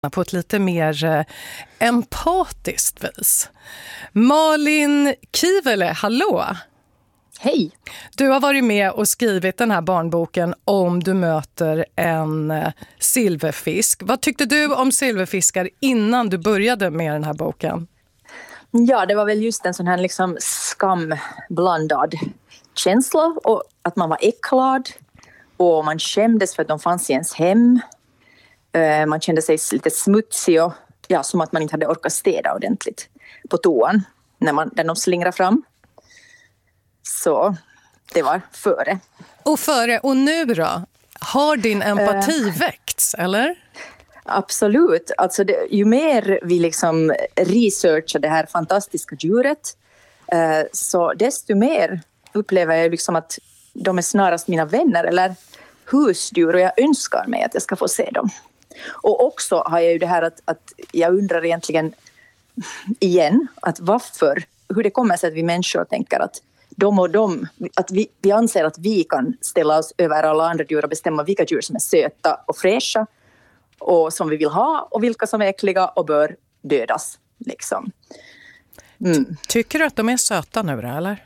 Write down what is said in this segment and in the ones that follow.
på ett lite mer empatiskt vis. Malin Kivele, hallå! Hej! Du har varit med och skrivit den här barnboken Om du möter en silverfisk. Vad tyckte du om silverfiskar innan du började med den här boken? Ja, det var väl just en sån här liksom skamblandad känsla och att man var äcklad och man skämdes för att de fanns i ens hem. Man kände sig lite smutsig och som att man inte hade orkat städa ordentligt på toan när de slingrar fram. Så det var före. Och nu då? Har din empati väckts, eller? Absolut. Alltså ju mer vi liksom researchar det här fantastiska djuret så desto mer upplever jag liksom att de är snarast mina vänner eller husdjur och jag önskar mig att jag ska få se dem. Och också har jag ju det här att jag undrar egentligen igen att hur det kommer sig att vi människor tänker att att vi anser att vi kan ställa oss över alla andra djur och bestämma vilka djur som är söta och fräscha och som vi vill ha och vilka som är äckliga och bör dödas. Liksom. Tycker du att de är söta nu då, eller?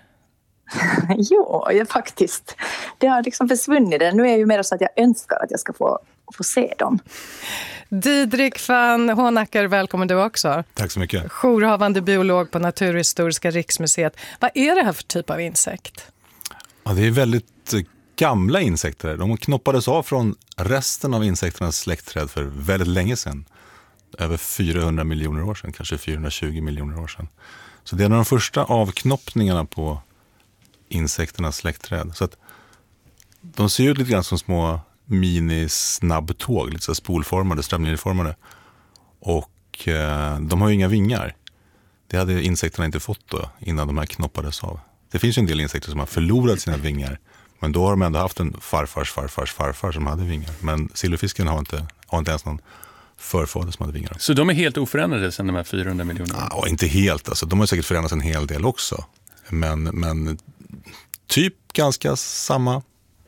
Jo, faktiskt. Det har liksom försvunnit. Nu är jag ju mer så att jag önskar att jag ska få se dem. Didrik van Honacker, välkommen du också. Tack så mycket. Jourhavande biolog på Naturhistoriska riksmuseet. Vad är det här för typ av insekt? Ja, det är väldigt gamla insekter. De knoppades av från resten av insekternas släktträd för väldigt länge sedan. Över 400 miljoner år sedan, kanske 420 miljoner år sedan. Så det är en av de första avknoppningarna på insekternas släktträd. Så att de ser ut lite grann som små mini-snabbtåg, lite så spolformade, strömlinjeformade. Och de har ju inga vingar. Det hade insekterna inte fått då innan de här knoppades av. Det finns ju en del insekter som har förlorat sina vingar. Men då har de ändå haft en farfar som hade vingar. Men silverfisken har inte ens någon förfader som hade vingar. Så de är helt oförändrade sedan de här 400 miljonerna? Ja, inte helt. Alltså. De har säkert förändrats en hel del också. Men typ ganska samma.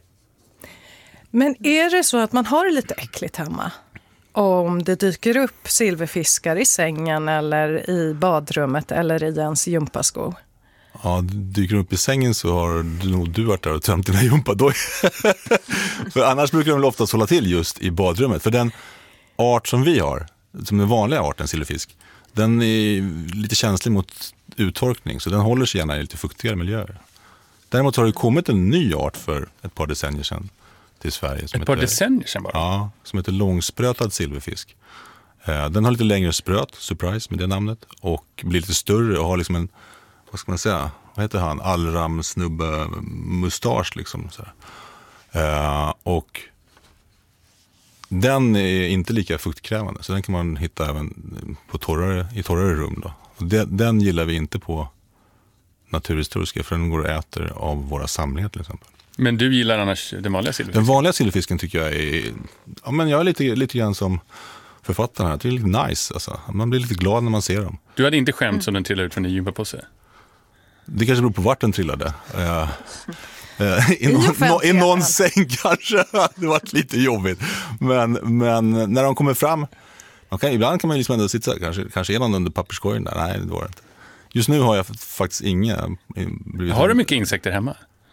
Men är det så att man har det lite äckligt hemma? Om det dyker upp silverfiskar i sängen eller i badrummet eller i ens gympasko? Ja, dyker upp i sängen så har du varit där och tömt dina gympadojor. För annars brukar de väl oftast hålla till just i badrummet. För den art som vi har, som den vanliga arten silverfisk, den är lite känslig mot uttorkning. Så den håller sig gärna i lite fuktigare miljöer. Däremot har det kommit en ny art för ett par decennier sedan till Sverige. Ett par decennier sedan bara? Ja, som heter långsprötad silverfisk. Den har lite längre spröt, surprise med det namnet. Och blir lite större och har liksom en, vad ska man säga, vad heter han? Allram-snubbe mustasch liksom. Så och den är inte lika fuktkrävande. Så den kan man hitta även i torrare rum då. Och den gillar vi inte på Naturhistoriska för den går och äter av våra samlingar till exempel. Men du gillar annars den vanliga silverfisken? Den vanliga silverfisken tycker jag är... Ja, men jag är lite grann som författaren här. Det är lite nice. Alltså. Man blir lite glad när man ser dem. Du hade inte skämt som den trillade ut från din gympapåse? Det kanske beror på vart den trillade. I någon säng kanske. Det var lite jobbigt. Men när de kommer fram... Ibland kan man liksom ändå sitta kanske är någon under papperskorgen där. Nej, det var det inte. Just nu har jag faktiskt inga... Har du mycket insekter hemma?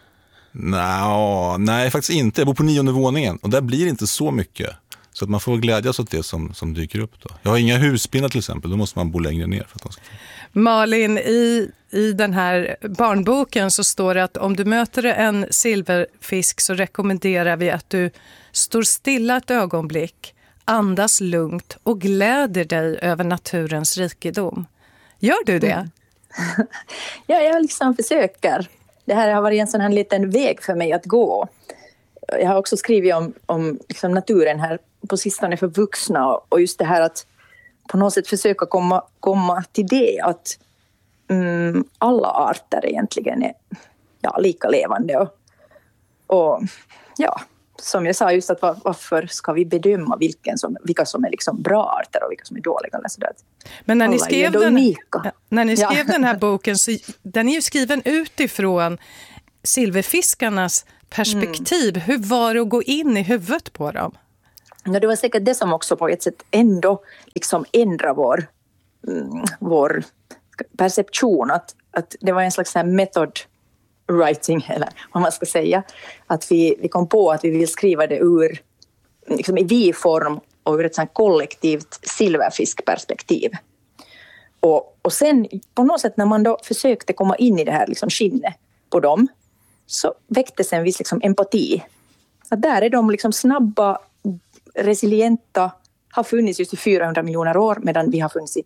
Nej, faktiskt inte. Jag bor på 9:e våningen och där blir det inte så mycket. Så att man får glädjas åt det som dyker upp då. Jag har inga husspinnar till exempel, då måste man bo längre ner för att de ska... Malin, i den här barnboken så står det att om du möter en silverfisk så rekommenderar vi att du står stilla ett ögonblick, andas lugnt och gläder dig över naturens rikedom. Gör du det? Ja, jag liksom försöker. Det här har varit en sån här liten väg för mig att gå. Jag har också skrivit om liksom naturen här på sistone för vuxna. Och just det här att på något sätt försöka komma till det. Att alla arter egentligen är lika levande. Och som jag sa just att varför ska vi bedöma vilka som är liksom bra arter och vilka som är dåliga. Eller sådär. Men när ni skrev den här boken så den är ju skriven utifrån silverfiskarnas perspektiv. Hur var det att gå in i huvudet på dem? Det var säkert det som också på ett sätt ändå liksom ändrar vår perception, att det var en slags här method writing, eller vad man ska säga, att vi kom på att vi vill skriva det ur liksom i vi-form och ur ett sånt kollektivt silverfiskperspektiv. Och sen på något sätt när man då försökte komma in i det här liksom skinnet på dem, så väcktes en viss liksom empati. Att där är de liksom snabba, resilienta, har funnits just i 400 miljoner år, medan vi har funnits i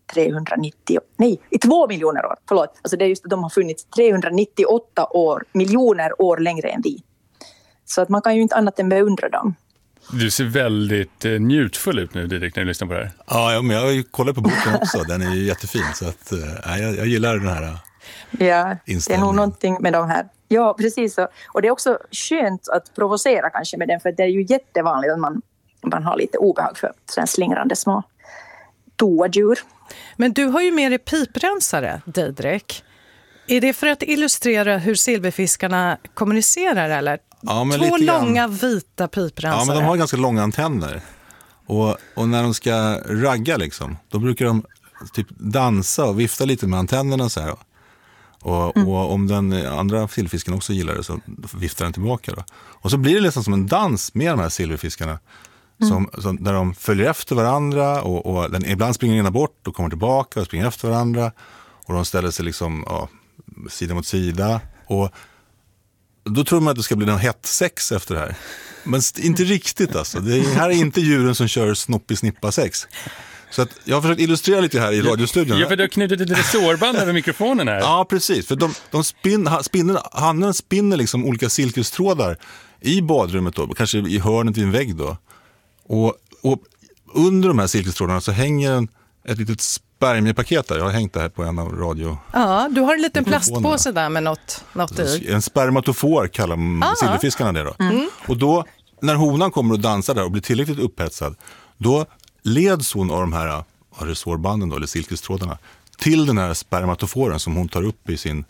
2 miljoner år. Förlåt. Alltså det är just att de har funnits 398 miljoner år längre än vi. Så att man kan ju inte annat än beundra dem. Du ser väldigt njutfull ut nu, Didrik, när du lyssnar på det här. Ja, men jag har ju kollat på boken också. Den är ju jättefin, så att, jag gillar den här ja, det är nog någonting med de här. Ja, precis. Och det är också skönt att provocera kanske med den, för det är ju jättevanligt att man har lite obehag för sådana slingrande små toadjur. Men du har ju med dig piprensare, Didrik. Är det för att illustrera hur silverfiskarna kommunicerar, eller? Ja, men två långa vita piprensare. Ja, men de har ganska långa antenner. Och när de ska ragga liksom, då brukar de typ dansa och vifta lite med antennerna så här. Och om den andra silverfisken också gillar det, så viftar den tillbaka då. Och så blir det liksom som en dans med de här silverfiskarna. Där de följer efter varandra och ibland springer ena bort och kommer tillbaka och springer efter varandra. Och de ställer sig liksom sida mot sida. Och då tror man att det ska bli någon hett sex efter det här. Men inte riktigt alltså. Det här är inte djuren som kör snoppig-snippa-sex. Så att jag har försökt illustrera lite här i radiostudion. Ja, för du har knutit ett resårband över mikrofonen här. Ja, precis. För hannen spinner liksom olika silkestrådar i badrummet då, kanske i hörnet vid en vägg då. Och under de här silkestrådarna så hänger ett litet spermiepaket där. Jag har hängt det här på en av radio. Ja, du har en liten plastpåse där med något i. En spermatofor kallar silverfiskarna det då. Och då, när honan kommer och dansar där och blir tillräckligt upphetsad, då leds hon av de här resårbanden då, eller silkestrådarna, till den här spermatoforen som hon tar upp i sin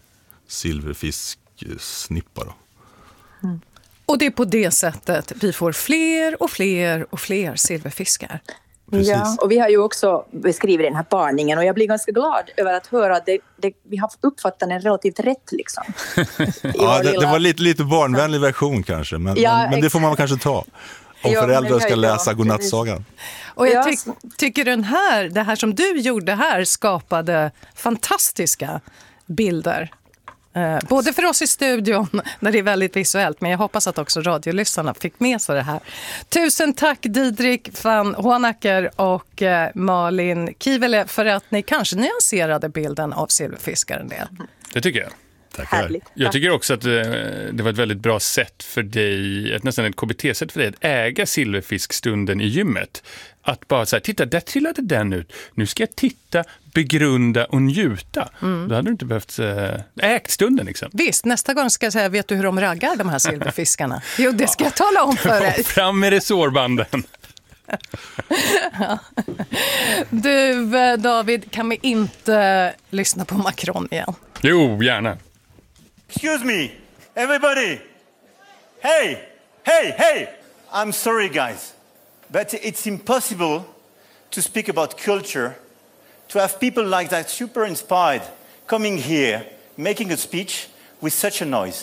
silverfisksnippa då. Och det är på det sättet vi får fler och fler och fler silverfiskar. Precis. Ja, och vi har ju också beskrivit den här parningen, och jag blir ganska glad över att höra att vi har uppfattat den relativt rätt liksom. Ja, det var lite barnvänlig version kanske, men det får man kanske ta. Om föräldrar ska läsa godnattsagan. Och jag tycker det här som du gjorde här skapade fantastiska bilder. Både för oss i studion, när det är väldigt visuellt, men jag hoppas att också radiolyssnarna fick med sig det här. Tusen tack Didrik van Honacker och Malin Kivele för att ni kanske nyanserade bilden av silverfiskar en del. Det tycker jag. Härligt. Jag tycker också att det var ett väldigt bra sätt för dig, nästan ett KBT-sätt för dig att äga silverfiskstunden i gymmet. Att bara säga, titta, där trillade den ut. Nu ska jag titta, begrunda och njuta. Då hade du inte behövt ägt stunden liksom. Visst, nästa gång ska jag säga, vet du hur de raggar de här silverfiskarna? Jo, det ska jag tala om för dig. Fram med resårbanden. Ja. Du, David, kan vi inte lyssna på Macron igen? Jo, gärna. Excuse me, everybody. Hey, hey, hey. I'm sorry, guys, but it's impossible to speak about culture, to have people like that super inspired coming here, making a speech with such a noise.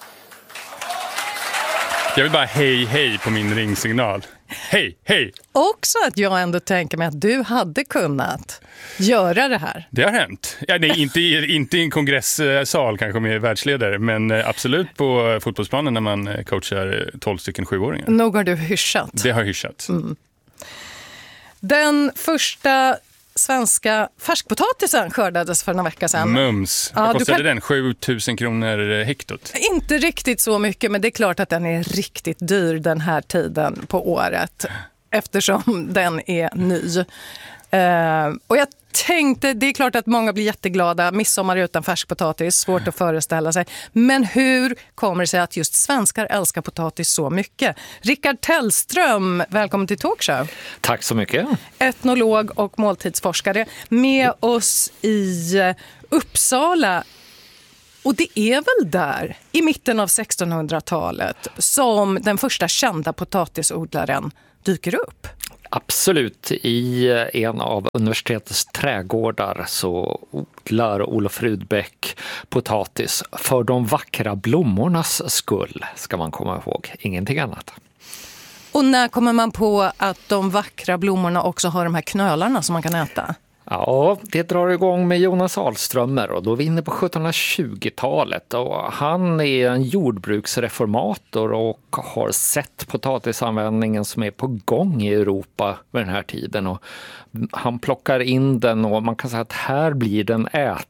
Jag vill bara hej, hej på min ringsignal. Hej, hej! Också att jag ändå tänker mig att du hade kunnat göra det här. Det har hänt. Ja, nej, inte i en kongresssal kanske med världsledare, men absolut på fotbollsplanen när man coachar 12 stycken 7-åringar. Nog har du hyschat. Det har hyschat. Den första svenska färskpotatisen skördades för några veckor sedan. Mums. Vad kostade den? 7 000 kronor hektot? Inte riktigt så mycket, men det är klart att den är riktigt dyr den här tiden på året. Eftersom den är ny. Och jag tänkte, det är klart att många blir jätteglada. Midsommar utan färskpotatis, svårt att föreställa sig. Men hur kommer det sig att just svenskar älskar potatis så mycket? Rickard Tellström, välkommen till Talkshow. Tack så mycket. Etnolog och måltidsforskare med oss i Uppsala. Och det är väl där, i mitten av 1600-talet, som den första kända potatisodlaren dyker upp? Absolut. I en av universitetets trädgårdar så odlar Olof Rudbeck potatis för de vackra blommornas skull, ska man komma ihåg. Ingenting annat. Och när kommer man på att de vackra blommorna också har de här knölarna som man kan äta? Ja, det drar igång med Jonas Ahlströmer och då vinner på 1720-talet. Och han är en jordbruksreformator och har sett potatisanvändningen som är på gång i Europa vid den här tiden. Och han plockar in den och man kan säga att här blir den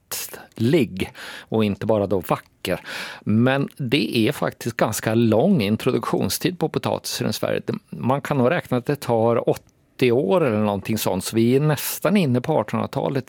ätlig och inte bara då vacker. Men det är faktiskt ganska lång introduktionstid på potatis i Sverige. Man kan nog räkna att det tar 80 år eller någonting sånt, så vi är nästan inne på 1800-talet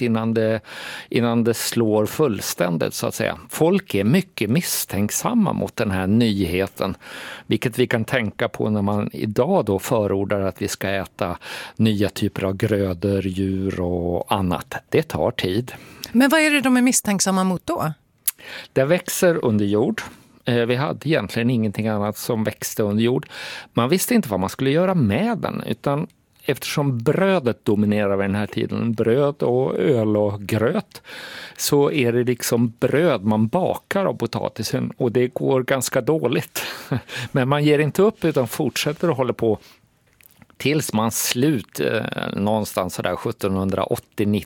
innan det slår fullständigt så att säga. Folk är mycket misstänksamma mot den här nyheten, vilket vi kan tänka på när man idag då förordar att vi ska äta nya typer av grödor, djur och annat. Det tar tid. Men vad är det de är misstänksamma mot då? Det växer under jord. Vi hade egentligen ingenting annat som växte under jord. Man visste inte vad man skulle göra med den, utan eftersom brödet dominerar vid den här tiden, bröd och öl och gröt, så är det liksom bröd man bakar av potatisen och det går ganska dåligt. Men man ger inte upp utan fortsätter att hålla på tills man slut någonstans sådär 1780-90.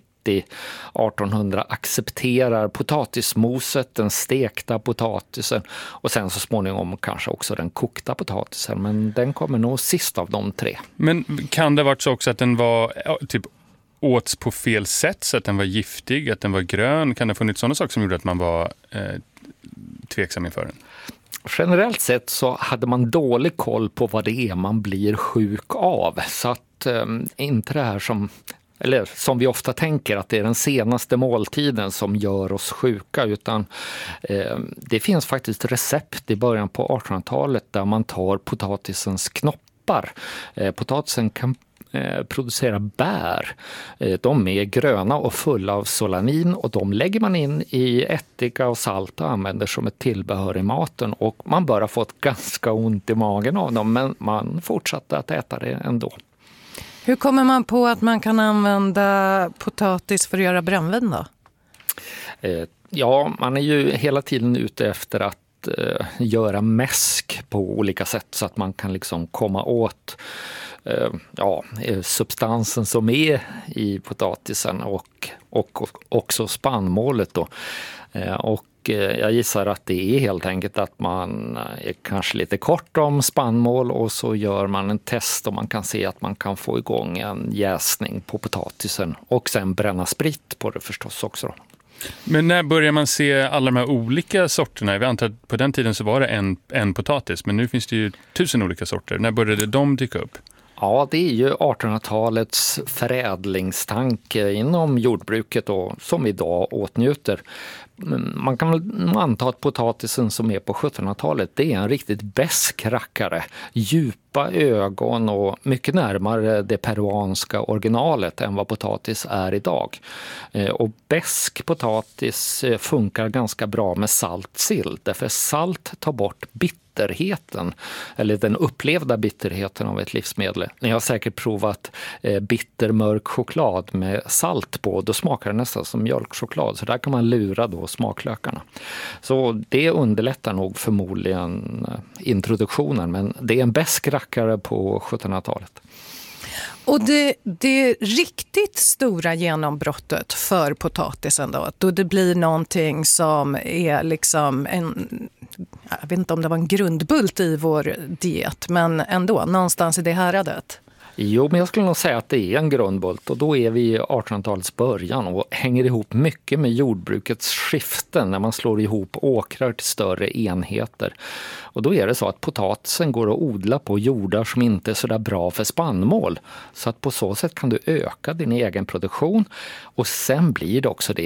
1800 accepterar potatismoset, den stekta potatisen och sen så småningom kanske också den kokta potatisen, men den kommer nog sist av de tre. Men kan det varit så också att den var typ åts på fel sätt, så att den var giftig, att den var grön? Kan det ha funnits sådana saker som gjorde att man var tveksam inför den? Generellt sett så hade man dålig koll på vad det är man blir sjuk av, så att inte det här som vi ofta tänker att det är den senaste måltiden som gör oss sjuka, utan det finns faktiskt recept i början på 1800-talet där man tar potatisens knoppar. Potatisen kan producera bär. De är gröna och fulla av solanin och de lägger man in i ättika och salt och använder som ett tillbehör i maten, och man bör ha fått ganska ont i magen av dem, men man fortsatte att äta det ändå. Hur kommer man på att man kan använda potatis för att göra brännvin då? Ja, man är ju hela tiden ute efter att göra mäsk på olika sätt så att man kan liksom komma åt substansen som är i potatisen och också spannmålet då. Och jag gissar att det är helt enkelt att man är kanske lite kort om spannmål och så gör man en test och man kan se att man kan få igång en jäsning på potatisen och sen bränna sprit på det förstås också då. Men när börjar man se alla de här olika sorterna? Vi antar att på den tiden så var det en potatis, men nu finns det ju 1000 olika sorter. När började de dyka upp? Ja, det är ju 1800-talets förädlingstanke inom jordbruket och som vi idag åtnjuter. Man kan väl anta att potatisen som är på 1700-talet, det är en riktigt besk rackare. Djupa ögon och mycket närmare det peruanska originalet än vad potatis är idag. Och besk potatis funkar ganska bra med saltsill, därför salt tar bort bitterheten, eller den upplevda bitterheten av ett livsmedel. Ni har säkert provat bitter mörk choklad med salt på, då smakar det nästan som mjölkchoklad, så där kan man lura då smaklökarna. Så det underlättar nog förmodligen introduktionen, men det är en besk rackare på 1700-talet. Och det riktigt stora genombrottet för potatisen då det blir någonting som är liksom jag vet inte om det var en grundbult i vår diet, men ändå någonstans i det häradet. Jo, men jag skulle nog säga att det är en grundbult, och då är vi i 1800-talets början och hänger ihop mycket med jordbrukets skiften när man slår ihop åkrar till större enheter. Och då är det så att potatisen går att odla på jordar som inte är så där bra för spannmål. Så att på så sätt kan du öka din egen produktion, och sen blir det också det att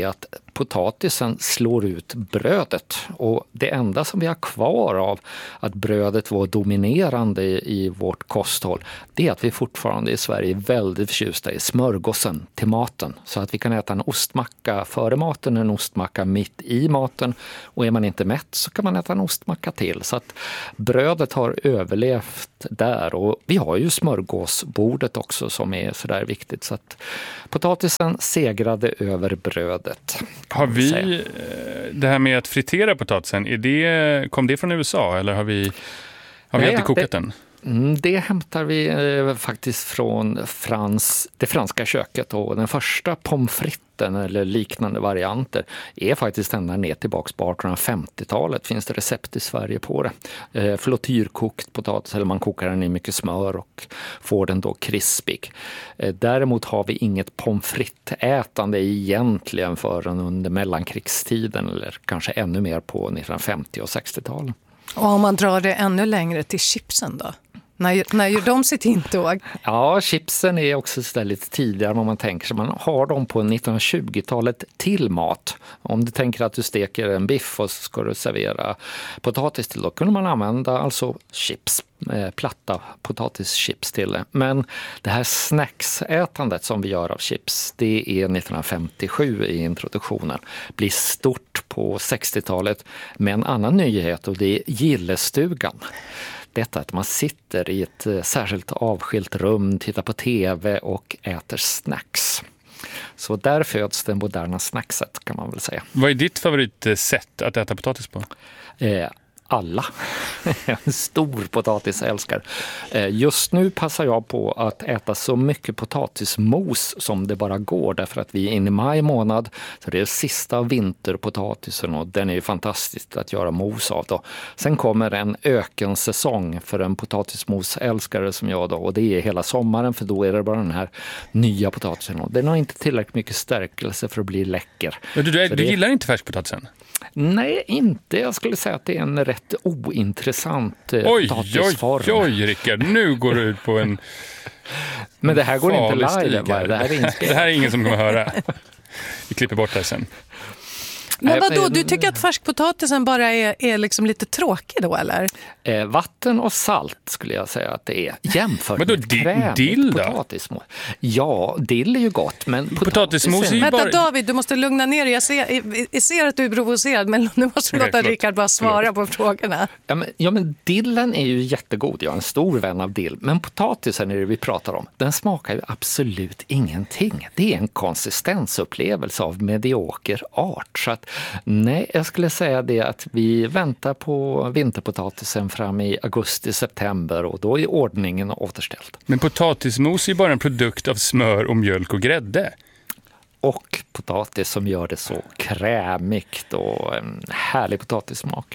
potatisen slår ut brödet. Och det enda som vi har kvar av att brödet var dominerande i vårt kosthåll, det är att vi fortfarande i Sverige är väldigt förtjusta i smörgåsen till maten. Så att vi kan äta en ostmacka före maten, en ostmacka mitt i maten. Och är man inte mätt så kan man äta en ostmacka till. Så att brödet har överlevt där. Och vi har ju smörgåsbordet också som är sådär viktigt. Så att potatisen segrade över brödet. Har vi det här med att fritera potatisen, kom det från USA eller har vi inte kokat den? Det hämtar vi faktiskt från det franska köket, och den första pommes fritesen eller liknande varianter är faktiskt ända ner tillbaka på 1850-talet. Finns det recept i Sverige på det. Flottyrkokt potatis, eller man kokar den i mycket smör och får den då krispig. Däremot har vi inget pommes frites-ätande egentligen förrän under mellankrigstiden eller kanske ännu mer på 1950- och 60-talen. Och om man drar det ännu längre till chipsen då? När gör de sitt intåg? Ja, chipsen är också så lite tidigare om man tänker sig. Man har dem på 1920-talet till mat. Om du tänker att du steker en biff och så ska du servera potatis till, då kunde man använda alltså chips, platta potatischips till det. Men det här snacksätandet som vi gör av chips, det är 1957 i introduktionen. Blir stort på 60-talet med en annan nyhet, och det är gillestugan. Detta att man sitter i ett särskilt avskilt rum, tittar på tv och äter snacks. Så där föds det moderna snackset, kan man väl säga. Vad är ditt favoritsätt att äta potatis på? Alla. En stor potatisälskare. Just nu passar jag på att äta så mycket potatismos som det bara går, därför att vi är inne i maj månad, så det är sista vinterpotatisen och den är ju fantastiskt att göra mos av då. Sen kommer en ökensäsong för en potatismosälskare som jag då, och det är hela sommaren, för då är det bara den här nya potatisen och den har inte tillräckligt mycket stärkelse för att bli läcker. Men du gillar inte färskpotatisen? Nej, inte. Jag skulle säga att det är en rätt ointressant potatisform. Oj, Rickard, nu går du ut på en men det här går inte live. Det här är ingen som kommer höra. Vi klipper bort det sen. Men vadå, du tycker att färskpotatisen bara är liksom lite tråkig då, eller? Vatten och salt skulle jag säga att det är. Jämfört men då, med krämigt dill då? Potatismos. Ja, dill är ju gott, men potatismos är ju bara... Vänta David, du måste lugna ner dig. Jag ser att du är provocerad, men nu måste du låta Rickard bara svara på frågorna. Ja, men dillen är ju jättegod. Jag är en stor vän av dill. Men potatisen är det vi pratar om. Den smakar ju absolut ingenting. Det är en konsistensupplevelse av medioker art. Så att nej, jag skulle säga det att vi väntar på vinterpotatisen fram i augusti-september och då är ordningen återställd. Men potatismos är bara en produkt av smör och mjölk och grädde. Och potatis som gör det så krämigt och en härlig potatissmak.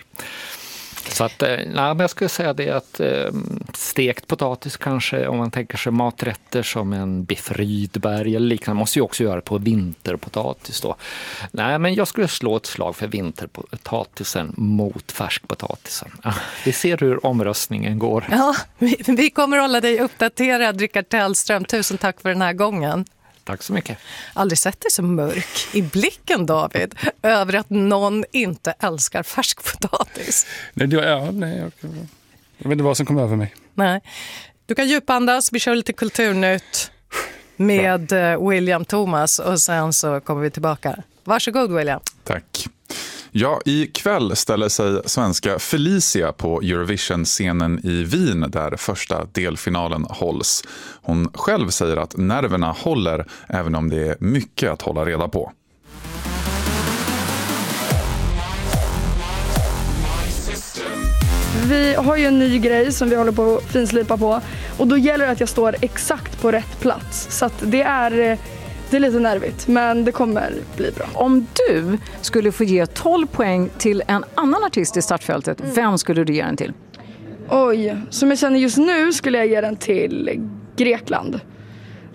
Så att, men jag skulle säga det att stekt potatis kanske, om man tänker sig maträtter som en biff Rydberg eller liknande, måste ju också göra på vinterpotatis då. Nej, men jag skulle slå ett slag för vinterpotatisen mot färskpotatisen. Vi ser hur omröstningen går. Ja, vi kommer hålla dig uppdaterad, Rickard Tellström. Tusen tack för den här gången. Tack så mycket. Aldrig sett dig så mörk i blicken, David, över att någon inte älskar färskpotatis. Jag vet inte vad som kommer över mig. Nej. Du kan djupandas, vi kör lite kulturnytt med William Thomas och sen så kommer vi tillbaka. Varsågod William. Tack. Ja, ikväll ställer sig svenska Felicia på Eurovision-scenen i Wien där första delfinalen hålls. Hon själv säger att nerverna håller även om det är mycket att hålla reda på. Vi har ju en ny grej som vi håller på att finslipa på och då gäller det att jag står exakt på rätt plats. Så att det är lite nervigt, men det kommer bli bra. Om du skulle få ge 12 poäng till en annan artist i startfältet, vem skulle du ge den till? Oj, som jag känner just nu skulle jag ge den till Grekland.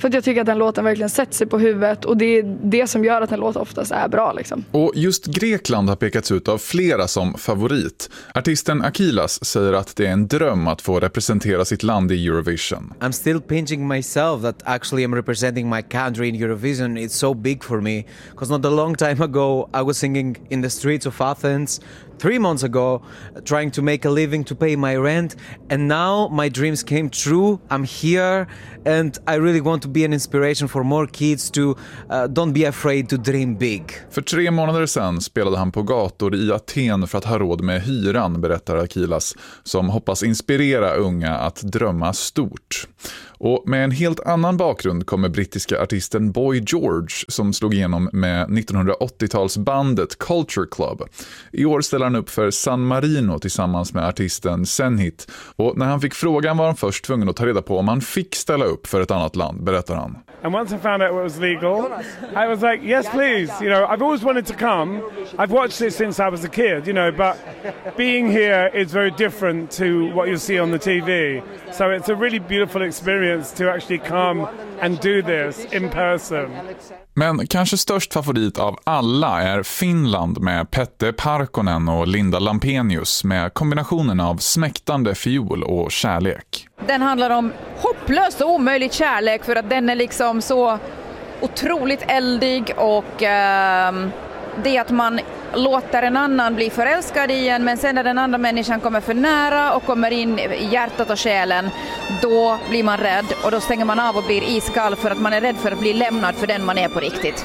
För att jag tycker att den låten verkligen sätter sig på huvudet och det är det som gör att den låten oftast är bra liksom. Och just Grekland har pekats ut av flera som favorit. Artisten Akilas säger att det är en dröm att få representera sitt land i Eurovision. I'm still pinching myself that actually I'm representing my country in Eurovision. It's so big for me because not a long time ago I was singing in the streets of Athens 3 months ago, trying to make a living to pay my rent, and now my dreams came true. I'm here and I really want to be an inspiration for more kids to don't be afraid to dream big. För 3 månader sedan spelade han på gator i Aten för att ha råd med hyran, berättar Akilas, som hoppas inspirera unga att drömma stort. Och med en helt annan bakgrund kommer brittiska artisten Boy George som slog igenom med 1980-talsbandet Culture Club. I år ställer han upp för San Marino tillsammans med artisten Senhit. Och när han fick frågan var han först tvungen att ta reda på om han fick ställa upp för ett annat land, berättar han. And once I found out it was legal, I was like, yes, please. You know, I've always wanted to come. I've watched it since I was a kid, you know, but being here is very different to what you see on the TV. So it's a really beautiful experience to actually come and do this in person. Men kanske störst favorit av alla är Finland med Petter Parkkonen och Linda Lampenius med kombinationen av smäktande fiol och kärlek. Den handlar om hopplöst och omöjlig kärlek för att den är liksom så otroligt eldig och det att man låter en annan bli förälskad i en men sen när den andra människan kommer för nära och kommer in i hjärtat och själen då blir man rädd och då stänger man av och blir iskall för att man är rädd för att bli lämnad för den man är på riktigt.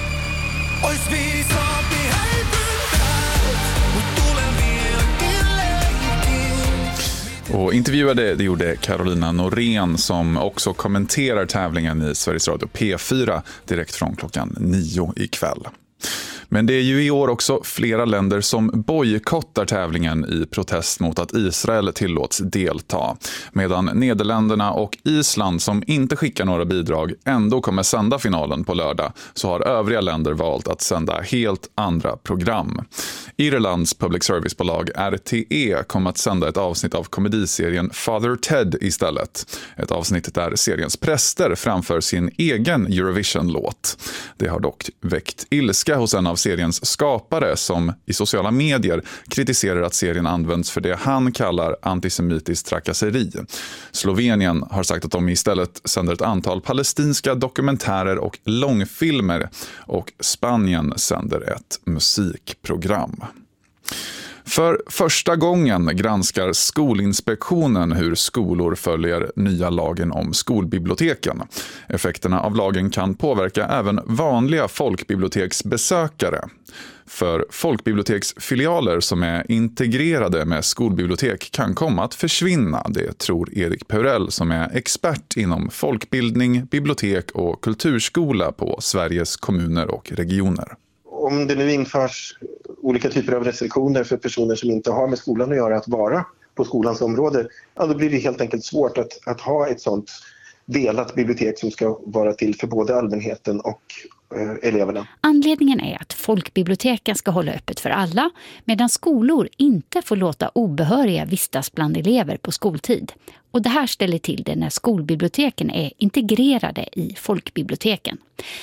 Och intervjuade det gjorde Carolina Norén som också kommenterar tävlingen i Sveriges Radio P4 direkt från klockan 9 ikväll. Men det är ju i år också flera länder som bojkottar tävlingen i protest mot att Israel tillåts delta. Medan Nederländerna och Island som inte skickar några bidrag ändå kommer sända finalen på lördag så har övriga länder valt att sända helt andra program. Irlands public service-bolag RTE kommer att sända ett avsnitt av komediserien Father Ted istället. Ett avsnitt där seriens präster framför sin egen Eurovision-låt. Det har dock väckt ilska hos en av seriens skapare som i sociala medier kritiserar att serien används för det han kallar antisemitisk trakasseri. Slovenien har sagt att de istället sänder ett antal palestinska dokumentärer och långfilmer och Spanien sänder ett musikprogram. För första gången granskar Skolinspektionen hur skolor följer nya lagen om skolbiblioteken. Effekterna av lagen kan påverka även vanliga folkbiblioteksbesökare. För folkbiblioteksfilialer som är integrerade med skolbibliotek kan komma att försvinna, det tror Erik Peurell som är expert inom folkbildning, bibliotek och kulturskola på Sveriges kommuner och regioner. Om det nu införs olika typer av restriktioner för personer som inte har med skolan att göra att vara på skolans område, ja, då blir det helt enkelt svårt att ha ett sånt delat bibliotek som ska vara till för både allmänheten och eleverna. Anledningen är att folkbiblioteken ska hålla öppet för alla medan skolor inte får låta obehöriga vistas bland elever på skoltid. Och det här ställer till det när skolbiblioteken är integrerade i folkbiblioteken.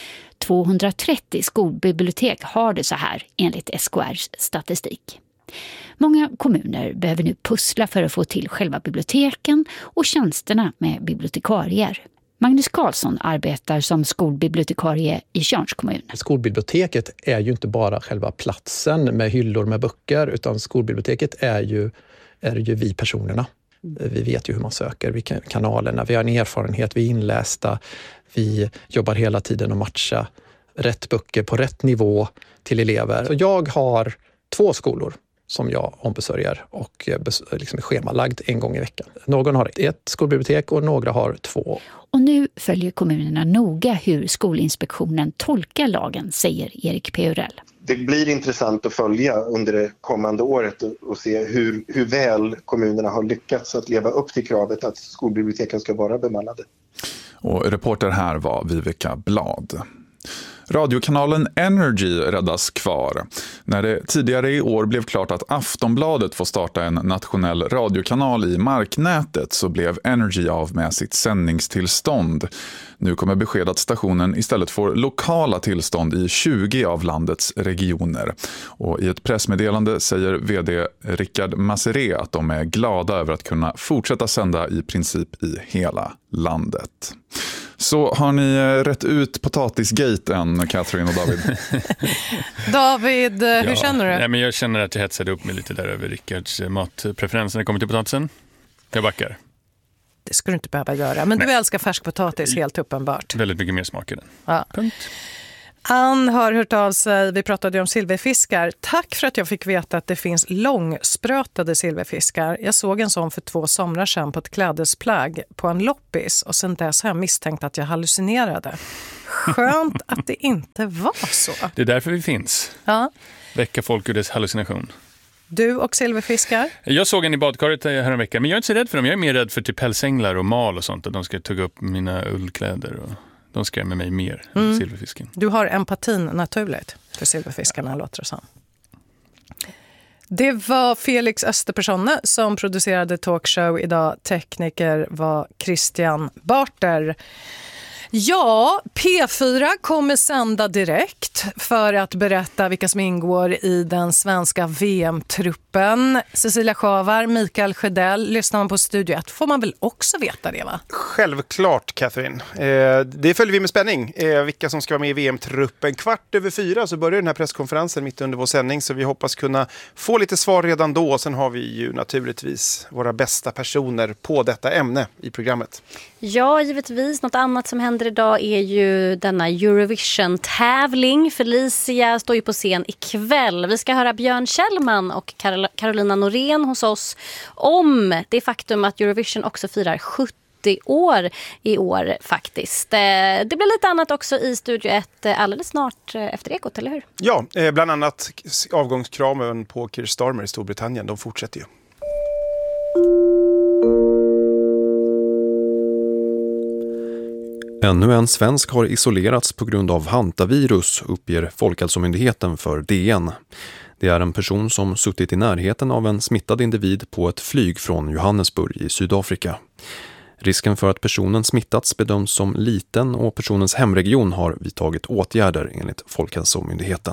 230 skolbibliotek har det så här enligt SKRs statistik. Många kommuner behöver nu pussla för att få till själva biblioteken och tjänsterna med bibliotekarier. Magnus Karlsson arbetar som skolbibliotekarie i Tjörns kommun. Skolbiblioteket är ju inte bara själva platsen med hyllor med böcker utan skolbiblioteket är ju vi personerna. Vi vet ju hur man söker, vilka kanalerna, vi har en erfarenhet, vi är inlästa, vi jobbar hela tiden att matcha rätt böcker på rätt nivå till elever. Så jag har 2 skolor som jag ombesörjer och liksom är schemalagd en gång i veckan. Någon har 1 skolbibliotek och några har 2. Och nu följer kommunerna noga hur Skolinspektionen tolkar lagen, säger Erik Peurell. Det blir intressant att följa under det kommande året och se hur väl kommunerna har lyckats att leva upp till kravet att skolbiblioteken ska vara bemannade. Och reporter här var Viveka Blad. Radiokanalen Energy räddas kvar. När det tidigare i år blev klart att Aftonbladet får starta en nationell radiokanal i marknätet så blev Energy av med sitt sändningstillstånd. Nu kommer besked att stationen istället får lokala tillstånd i 20 av landets regioner. Och i ett pressmeddelande säger vd Rickard Masseré att de är glada över att kunna fortsätta sända i princip i hela landet. Så har ni rätt ut potatisgate än, Catherine och David? David, hur känner du? Ja, men jag känner att jag hetsade upp mig lite där över Rickards matpreferenser när det kommer till potatisen. Jag backar. Det skulle du inte behöva göra. Men du älskar färskpotatis, helt uppenbart. Väldigt mycket mer smak i den. Ja. Punkt. Ann har hört av sig, vi pratade ju om silverfiskar. Tack för att jag fick veta att det finns långsprötade silverfiskar. Jag såg en sån för 2 somrar sedan på ett klädesplagg på en loppis. Och sen dess har jag misstänkt att jag hallucinerade. Skönt att det inte var så. Det är därför vi finns. Ja. Väcka folk ur dess hallucination. Du och silverfiskar? Jag såg en i badkaret här en vecka, men jag är inte så rädd för dem. Jag är mer rädd för typ pälsänglar och mal och sånt. Att de ska tugga upp mina ullkläder och de skrämmer mig mer än silverfisken. Du har empatin naturligt för silverfiskarna, låter det som. Det var Felix Österpersonne som producerade talkshow idag. Tekniker var Christian Barter. Ja, P4 kommer sända direkt för att berätta vilka som ingår i den svenska VM-truppen. Cecilia Schavar, Mikael Sjödell, lyssnar man på Studio 1 får man väl också veta det, va? Självklart, Catherine. Det följer vi med spänning. Vilka som ska vara med i VM-truppen. 4:15 så börjar den här presskonferensen mitt under vår sändning, så vi hoppas kunna få lite svar redan då. Sen har vi ju naturligtvis våra bästa personer på detta ämne i programmet. Ja, givetvis. Något annat som händer idag är ju denna Eurovision-tävling. Felicia står ju på scen ikväll. Vi ska höra Björn Kjellman och Carolina Norén hos oss om det faktum att Eurovision också firar 70 år i år faktiskt. Det blir lite annat också i Studio 1 alldeles snart efter Ekot, eller hur? Ja, bland annat avgångskraven på Keir Starmer i Storbritannien. De fortsätter ju. Ännu en svensk har isolerats på grund av hantavirus, uppger Folkhälsomyndigheten för DN. Det är en person som suttit i närheten av en smittad individ på ett flyg från Johannesburg i Sydafrika. Risken för att personen smittats bedöms som liten och personens hemregion har vidtagit åtgärder enligt Folkhälsomyndigheten.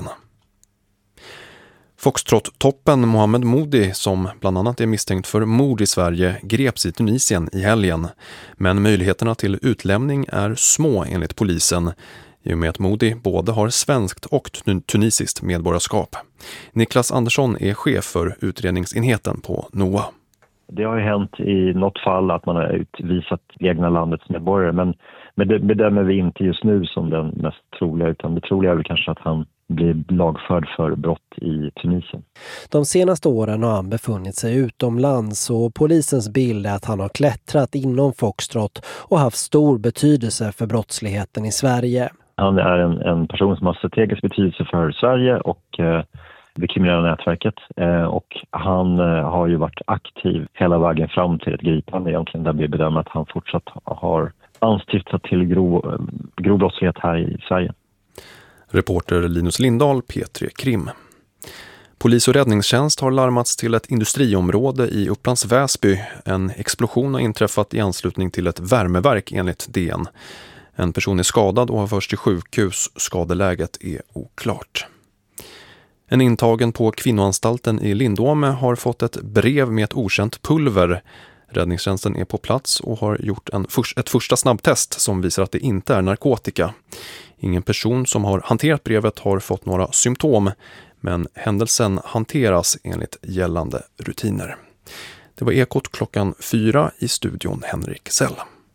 Foxtrot-toppen Mohamed Modi, som bland annat är misstänkt för mord i Sverige, greps i Tunisien i helgen. Men möjligheterna till utlämning är små enligt polisen, i och med att Modi både har svenskt och tunisiskt medborgarskap. Niklas Andersson är chef för utredningsenheten på NOA. Det har ju hänt i något fall att man har utvisat egna landets medborgare, men det bedömer vi inte just nu som den mest troliga, utan det troliga är väl kanske att han blir lagförd för brott i Tunisien. De senaste åren har han befunnit sig utomlands och polisens bild är att han har klättrat inom Foxtrot och haft stor betydelse för brottsligheten i Sverige. Han är en person som har strategisk betydelse för Sverige och det kriminella nätverket, och han har ju varit aktiv hela vägen fram till ett gripande egentligen, där vi bedömer att han fortsatt har anstiftat till grov brottslighet här i Sverige. Reporter Linus Lindahl, P3 Krim. Polis och räddningstjänst har larmats till ett industriområde i Upplands Väsby. En explosion har inträffat i anslutning till ett värmeverk enligt DN. En person är skadad och har förts till sjukhus. Skadeläget är oklart. En intagen på kvinnoanstalten i Lindome har fått ett brev med ett okänt pulver. Räddningstjänsten är på plats och har gjort ett första snabbtest som visar att det inte är narkotika. Ingen person som har hanterat brevet har fått några symptom, men händelsen hanteras enligt gällande rutiner. Det var Ekot 4:00 i studion Henrik Sell.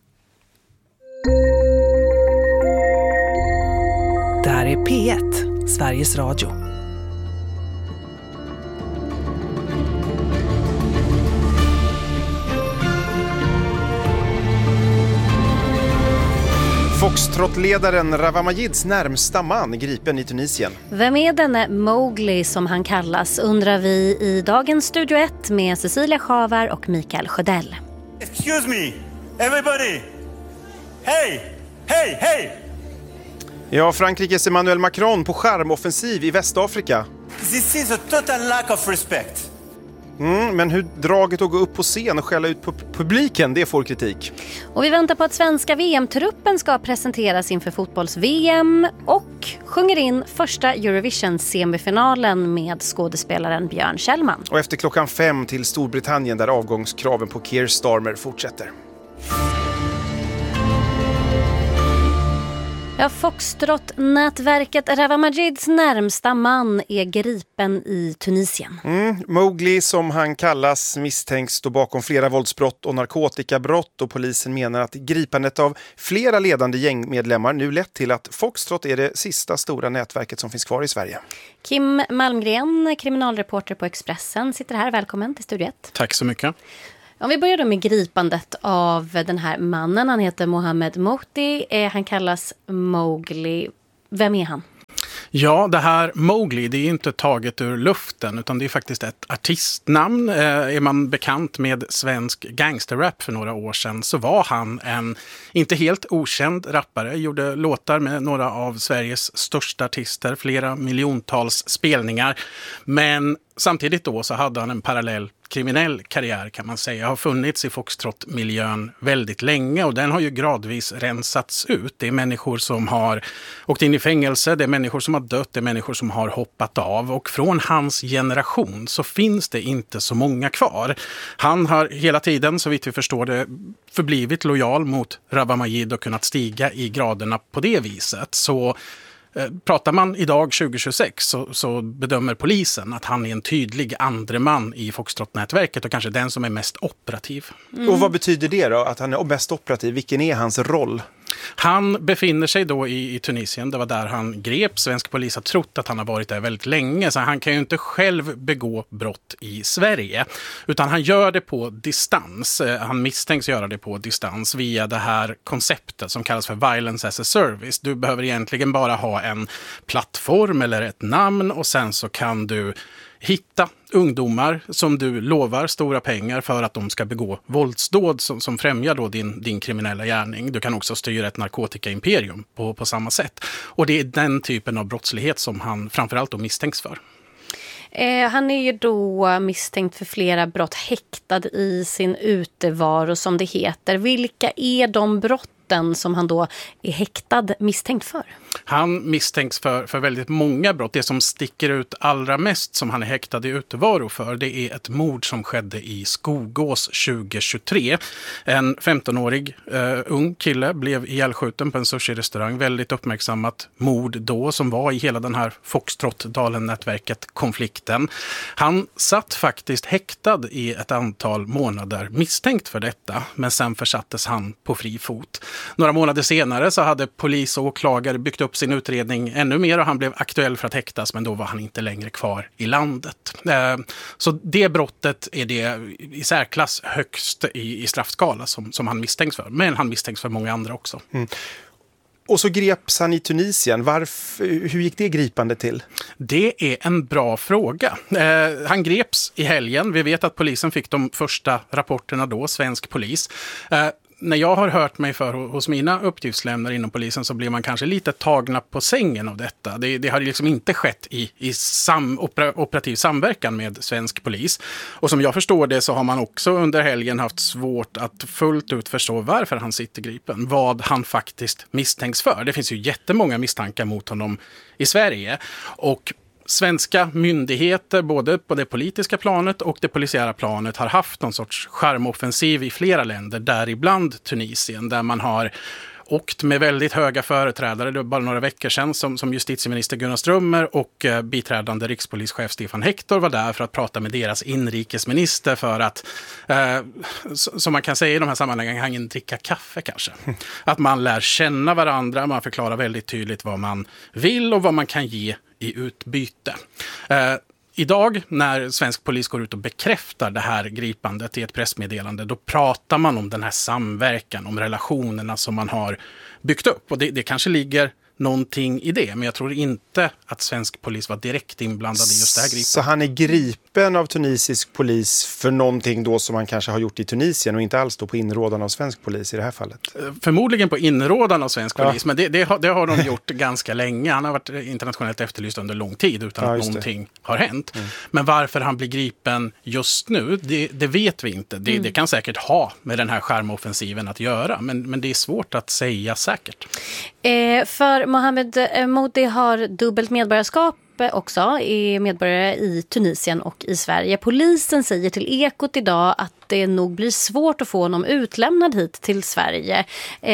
Där är P1, Sveriges Radio. Foxtrot-ledaren Rawa Majids närmsta man gripen i Tunisien. Vem är denne Mowgli som han kallas, undrar vi i dagens Studio 1 med Cecilia Schavar och Mikael Sjödell. Excuse me, everybody! Hey! Hey! Hey! Ja, Frankrikes Emmanuel Macron på charmoffensiv i Västafrika. This is a total lack of respect. Men hur draget att gå upp på scen och skälla ut på publiken, det får kritik. Och vi väntar på att svenska VM-truppen ska presenteras inför fotbolls-VM och sjunger in första Eurovision-semifinalen med skådespelaren Björn Kjellman. Och efter 5:00 till Storbritannien där avgångskraven på Keir Starmer fortsätter. Ja, Foxtrot-nätverket Rawa Majids närmsta man är gripen i Tunisien. Mowgli, som han kallas, misstänks stå bakom flera våldsbrott och narkotikabrott, och polisen menar att gripandet av flera ledande gängmedlemmar nu lett till att Foxtrot är det sista stora nätverket som finns kvar i Sverige. Kim Malmgren, kriminalreporter på Expressen, sitter här. Välkommen till Studio 1. Tack så mycket. Om vi börjar då med gripandet av den här mannen. Han heter Mohamed Mohdi. Han kallas Mowgli. Vem är han? Ja, det här Mowgli, det är inte taget ur luften, utan det är faktiskt ett artistnamn. Är man bekant med svensk gangsterrap för några år sedan så var han en inte helt okänd rappare. Gjorde låtar med några av Sveriges största artister, flera miljontals spelningar. Men samtidigt då så hade han en parallell kriminell karriär, kan man säga, har funnits i Foxtrot-miljön väldigt länge, och den har ju gradvis rensats ut. Det är människor som har åkt in i fängelse, det är människor som har dött, det är människor som har hoppat av, och från hans generation så finns det inte så många kvar. Han har hela tiden, så vitt vi förstår det, förblivit lojal mot Rawa Majid och kunnat stiga i graderna på det viset. Så pratar man idag 2026 så bedömer polisen att han är en tydlig andre man i Foxtrot-nätverket och kanske den som är mest operativ. Och vad betyder det då, att han är mest operativ? Vilken är hans roll? Han befinner sig då i Tunisien. Det var där han grep. Svensk polis har trott att han har varit där väldigt länge, så han kan ju inte själv begå brott i Sverige, utan han gör det på distans. Han misstänks göra det på distans via det här konceptet som kallas för Violence as a Service. Du behöver egentligen bara ha en plattform eller ett namn, och sen så kan du hitta ungdomar som du lovar stora pengar för att de ska begå våldsdåd som främjar då din kriminella gärning. Du kan också styra ett narkotikaimperium på samma sätt. Och det är den typen av brottslighet som han framförallt då misstänks för. Han är ju då misstänkt för flera brott, häktad i sin utevaro som det heter. Vilka är de brotten som han då är häktad misstänkt för? Han misstänks för väldigt många brott. Det som sticker ut allra mest som han är häktad i utevaro för, det är ett mord som skedde i Skogås 2023. En 15-årig ung kille blev ihjälskjuten på en sushi-restaurang. Väldigt uppmärksammat mord då, som var i hela den här Foxtrot-Dalen-nätverket-konflikten. Han satt faktiskt häktad i ett antal månader misstänkt för detta, men sen försattes han på fri fot. Några månader senare så hade polis och åklagare byggt upp sin utredning ännu mer, och han blev aktuell för att häktas, men då var han inte längre kvar i landet. Så det brottet är det i särklass högst i straffskala som han misstänks för, men han misstänks för många andra också. Och så greps han i Tunisien. Hur gick det gripande till? Det är en bra fråga. Han greps i helgen. Vi vet att polisen fick de första rapporterna då, svensk polis. När jag har hört mig för hos mina uppgiftslämnare inom polisen så blir man kanske lite tagna på sängen av detta. Det har liksom inte skett i operativ samverkan med svensk polis. Och som jag förstår det så har man också under helgen haft svårt att fullt ut förstå varför han sitter gripen. Vad han faktiskt misstänks för. Det finns ju jättemånga misstankar mot honom i Sverige, och svenska myndigheter, både på det politiska planet och det polisiära planet, har haft någon sorts charmoffensiv i flera länder, däribland Tunisien, där man har åkt med väldigt höga företrädare. Det var bara några veckor sedan som justitieminister Gunnar Strömmer och biträdande rikspolischef Stefan Hector var där för att prata med deras inrikesminister för att, som man kan säga i de här sammanhangen, dricka kaffe kanske. Att man lär känna varandra, man förklarar väldigt tydligt vad man vill och vad man kan ge i utbyte. Idag när svensk polis går ut och bekräftar det här gripandet i ett pressmeddelande, då pratar man om den här samverkan, om relationerna som man har byggt upp. Och det kanske ligger någonting i det. Men jag tror inte att svensk polis var direkt inblandad i just det här gripandet. Så han är gripen av tunisisk polis för någonting då som han kanske har gjort i Tunisien och inte alls då på inrådan av svensk polis i det här fallet? Förmodligen på inrådan av svensk polis, men det har de gjort ganska länge. Han har varit internationellt efterlyst under lång tid utan att någonting har hänt. Men varför han blir gripen just nu, det vet vi inte. Det kan säkert ha med den här skärmoffensiven att göra, men det är svårt att säga säkert. För Mohamed Modi har dubbelt medborgarskap också, är medborgare i Tunisien och i Sverige. Polisen säger till Ekot idag att det nog blir svårt att få honom utlämnad hit till Sverige.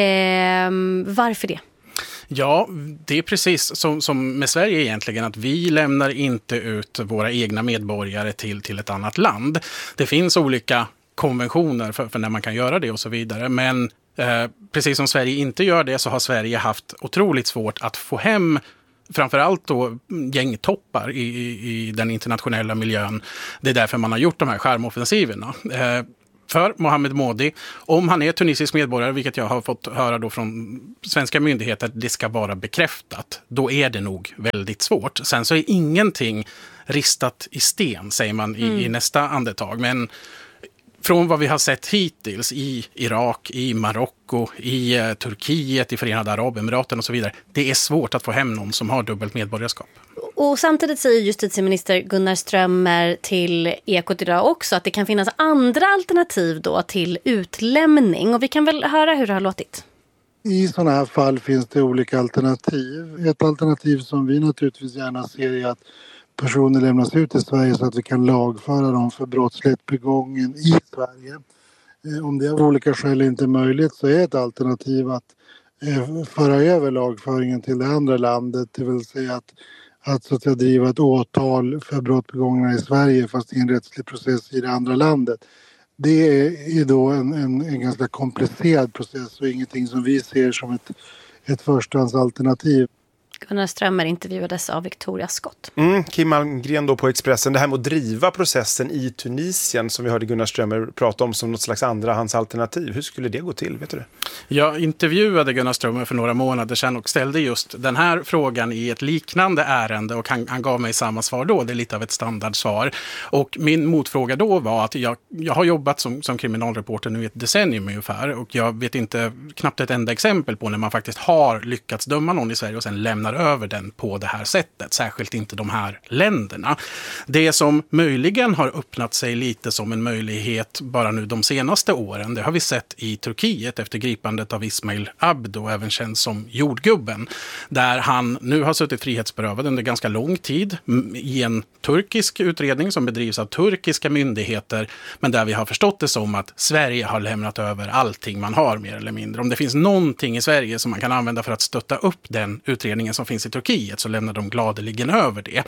Varför det? Ja, det är precis som med Sverige egentligen, att vi lämnar inte ut våra egna medborgare till ett annat land. Det finns olika konventioner för när man kan göra det och så vidare, men precis som Sverige inte gör det så har Sverige haft otroligt svårt att få hem framförallt då gängtoppar i den internationella miljön. Det är därför man har gjort de här skärmoffensiverna. För Mohamed Modi, om han är tunisisk medborgare, vilket jag har fått höra då från svenska myndigheter, det ska vara bekräftat. Då är det nog väldigt svårt. Sen så är ingenting ristat i sten, säger man i nästa andetag. Men från vad vi har sett hittills i Irak, i Marocko, i Turkiet, i Förenade Arabemiraten och så vidare. Det är svårt att få hem någon som har dubbelt medborgarskap. Och samtidigt säger justitieminister Gunnar Strömmer till Ekot idag också att det kan finnas andra alternativ då till utlämning. Och vi kan väl höra hur det har låtit. I sådana här fall finns det olika alternativ. Ett alternativ som vi naturligtvis gärna ser är att personer lämnas ut i Sverige så att vi kan lagföra dem för brottslighet begången i Sverige. Om det av olika skäl inte är möjligt så är ett alternativ att föra över lagföringen till det andra landet. Det vill säga att så att säga driva ett åtal för brott begångna i Sverige fast i en rättslig process i det andra landet. Det är då en ganska komplicerad process och ingenting som vi ser som ett förstahandsalternativ. Gunnar Strömmer intervjuades av Victoria Scott. Kim Malmgren då på Expressen. Det här med att driva processen i Tunisien som vi hörde Gunnar Strömmer prata om som något slags andrahandsalternativ. Hur skulle det gå till, vet du det? Jag intervjuade Gunnar Strömmer för några månader sedan och ställde just den här frågan i ett liknande ärende och han gav mig samma svar då. Det är lite av ett standardsvar. Och min motfråga då var att jag har jobbat som kriminalreporter nu i ett decennium ungefär och jag vet inte knappt ett enda exempel på när man faktiskt har lyckats döma någon i Sverige och sen lämnar över den på det här sättet, särskilt inte de här länderna. Det som möjligen har öppnat sig lite som en möjlighet bara nu de senaste åren, det har vi sett i Turkiet efter gripandet av Ismail Abdo, även känd som jordgubben, där han nu har suttit frihetsberövad under ganska lång tid i en turkisk utredning som bedrivs av turkiska myndigheter, men där vi har förstått det som att Sverige har lämnat över allting man har mer eller mindre. Om det finns någonting i Sverige som man kan använda för att stötta upp den utredningen som finns i Turkiet så lämnar de gladeligen över det.